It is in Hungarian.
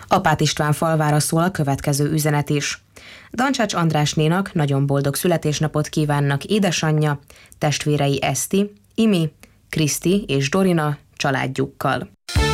Apát István falvára szól a következő üzenet is. Dancsács Andrásnénak nagyon boldog születésnapot kívánnak édesanyja, testvérei Eszti, Imi, Kriszti és Dorina családjukkal.